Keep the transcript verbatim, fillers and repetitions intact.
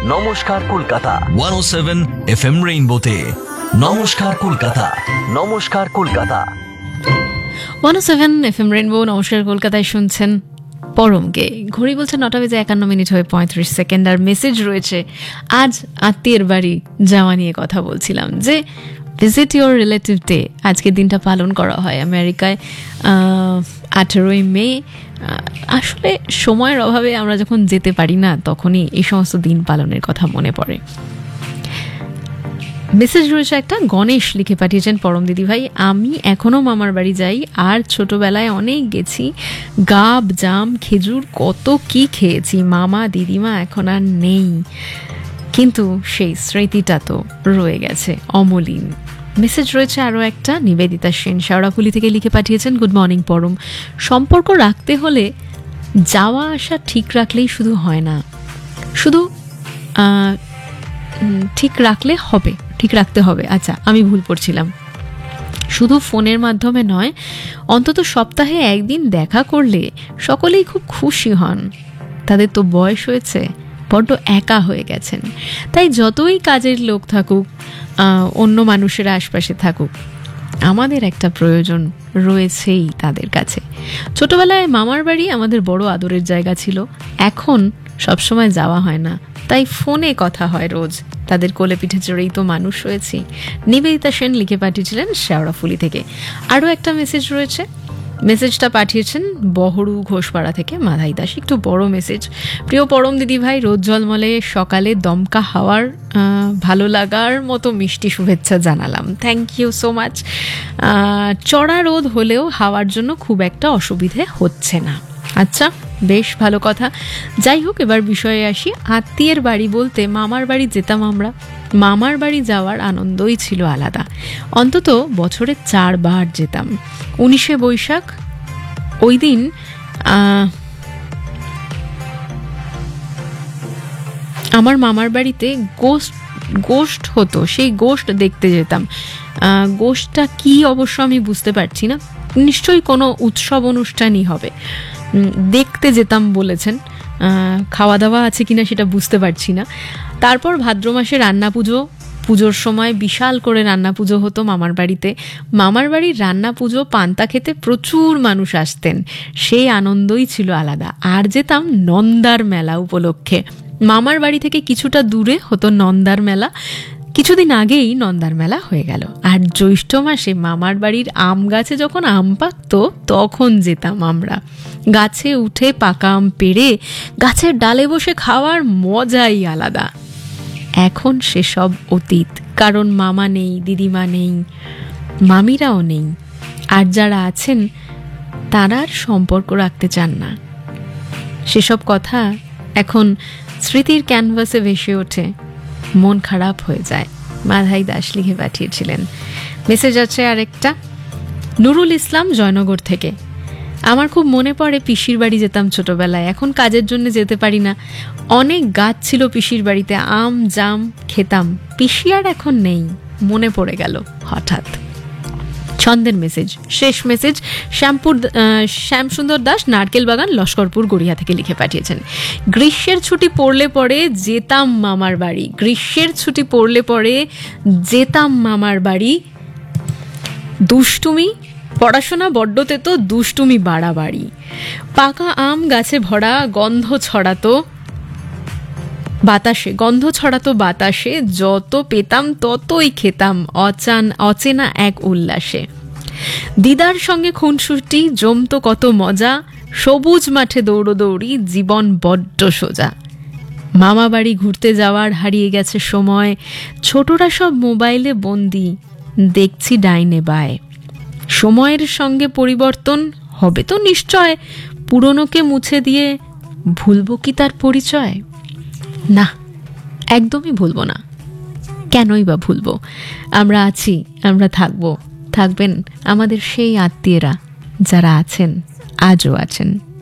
নমস্কার কলকাতা ওয়ান ও seven F M রেইনবোতে। নমস্কার কলকাতা, নমস্কার কলকাতা ওয়ান ও সেভেন এফ এম রেইনবো নমস্কার কলকাতায় শুনছেন পরমকে। ঘড়ি বলছে নটা বেজে একান্ন মিনিট হয়ে পঁয়ত্রিশ সেকেন্ড। আর মেসেজ রয়েছে, আজ আত্মীয়ের বাড়ি যাওয়া নিয়ে কথা বলছিলাম যে ভিজিট ইউর রিলেটিভ ডে আজকের দিনটা পালন করা হয় আমেরিকায় আঠেরোই মে। আসলে সময়ের অভাবে আমরা যখন যেতে পারি না তখনই এই সমস্ত দিন পালনের কথা মনে পড়ে। মেসেজ রয়েছে একটা, গণেশ লিখে পাঠিয়েছেন, পরম দিদি ভাই আমি এখনও মামার বাড়ি যাই, আর ছোটবেলায় অনেক গেছি, গাব জাম খেজুর কত কি খেয়েছি। মামা দিদিমা এখন আর নেই, কিন্তু সেই স্মৃতিটা তো রয়ে গেছে অমলিন। মেসেজ রয়েছে আরও একটা, নিবেদিতা সেন শেওড়াফুলি থেকে লিখে পাঠিয়েছেন, গুড মর্নিং পরম। সম্পর্ক রাখতে হলে যাওয়া আসা ঠিক রাখলেই শুধু হয় না, শুধু ঠিক রাখলে হবে, ঠিক রাখতে হবে। আচ্ছা আমি ভুল পড়ছিলাম, শুধু ফোনের মাধ্যমে নয়, অন্তত সপ্তাহে একদিন দেখা করলে সকলেই খুব খুশি হন। তাদের তো বয়স হয়েছে, বড্ড একা হয়ে গেছেন, তাই যতই কাজের লোক থাকুক, অন্য মানুষেরা আশপাশে থাকুক, আমাদের একটা প্রয়োজন রয়েছেই তাদের কাছে। ছোটবেলায় মামার বাড়ি আমাদের বড় আদরের জায়গা ছিল, এখন সবসময় যাওয়া হয় না, তাই ফোনে কথা হয় রোজ। তাদের কোলে পিঠে চড়েই তো মানুষ হয়েছি। নিবেদিতা সেন লিখে পাঠিয়েছিলেন শেওড়াফুলি থেকে। আরও একটা মেসেজ রয়েছে, মেসেজটা পাঠিয়েছেন বহরু ঘোষপাড়া থেকে মাধাই দাস, একটু বড় মেসেজ। প্রিয় পরম দিদি ভাই, রোদ জলমলে সকালে দমকা হাওয়ার ভালো লাগার মতো মিষ্টি শুভেচ্ছা জানালাম। Thank you so much. চড়া রোদ হলেও হাওয়ার জন্য খুব একটা অসুবিধে হচ্ছে না। আচ্ছা বেশ ভালো কথা। যাই হোক, এবার বিষয়ে আসি। আত্মীয়ের বাড়ি বলতে মামার বাড়ি যেতাম আমরা। মামার বাড়ি যাওয়ার আনন্দই ছিল আলাদা। অন্তত বছরে চারবার যেতাম। উনিশে বৈশাখ ওই দিন আমার মামার বাড়িতে গোস্ট গোস্ট হতো, সেই গোস্ট দেখতে যেতাম। গোস্টটা কি অবশ্য আমি বুঝতে পারছি না, নিশ্চয়ই কোনো উৎসব অনুষ্ঠানই হবে। দেখতে যেতাম বলেছেন, খাওয়া দাওয়া আছে কিনা সেটা বুঝতে পারছি না। তারপর ভাদ্র মাসে রান্না পুজো, পুজোর সময় বিশাল করে রান্না পুজো হতো মামার বাড়িতে। মামার বাড়ির রান্না পুজো পান্তা খেতে প্রচুর মানুষ আসতেন, সেই আনন্দই ছিল আলাদা। আর যেতাম নন্দার মেলা উপলক্ষে। মামার বাড়ি থেকে কিছুটা দূরে হতো নন্দার মেলা, কিছুদিন আগেই নন্দার মেলা হয়ে গেল। আর জ্যৈষ্ঠ মাসে মামার বাড়ির আম গাছে যখন আম পাকতো তখন যেতাম আমরা। গাছে উঠে পাকা আম পেড়ে গাছের ডালে বসে খাওয়ার মজাই আলাদা। এখন সেসব অতীত, কারণ মামা নেই, দিদিমা নেই, মামিরাও নেই। আর যারা আছেন তারা আর সম্পর্ক রাখতে চান না। সেসব কথা এখন স্মৃতির ক্যানভাসে ভেসে ওঠে, মন খারাপ হয়ে যায়। মাধাই দাস লিখে পাঠিয়েছিলেন। মেসেজ আছে আরেকটা, নুরুল ইসলাম জয়নগর থেকে। আমার খুব মনে পড়ে পিসির বাড়ি যেতাম ছোটবেলায়, এখন কাজের জন্য যেতে পারি না। অনেক গাছ ছিল পিসির বাড়িতে, আম জাম খেতাম। পিসি আর এখন নেই, মনে পড়ে গেল হঠাৎ। ছন্দের মেসেজ, শেষ মেসেজ, শ্যামপুর শ্যামসুন্দর দাস নারকেল বাগান লস্করপুর গড়িয়া থেকে লিখে পাঠিয়েছেন। গ্রীষ্মের ছুটি পড়লে পরে যেতাম মামার বাড়ি, গ্রীষ্মের ছুটি পড়লে পরে যেতাম মামার বাড়ি। দুষ্টুমি, পড়াশোনা বড্ডতে তো দুষ্টুমি বাড়াবাড়ি। পাকা আম গাছে ভরা, গন্ধ ছড়াতো বাতাসে, গন্ধ ছড়াতো বাতাসে, যত পেতাম ততই খেতাম অচান অচেনা এক উল্লাসে। দিদার সঙ্গে খুনসুটি, জমতো কত মজা, সবুজ মাঠে দৌড়োদৌড়ি, জীবন বড্ড সোজা। মামা বাড়ি ঘুরতে যাওয়ার হারিয়ে গেছে সময়, ছোটরা সব মোবাইলে বন্দি, দেখছি ডাইনে বায়। সময়ের সঙ্গে পরিবর্তন হবে তো নিশ্চয়, পুরনোকে মুছে দিয়ে ভুলবো কি তার পরিচয়? না, একদমই ভুলবো না। কেনই বা ভুলবো? আমরা আছি, আমরা থাকবো, থাকবেন আমাদের সেই আত্মীয়রা যারা আছেন, আজও আছেন।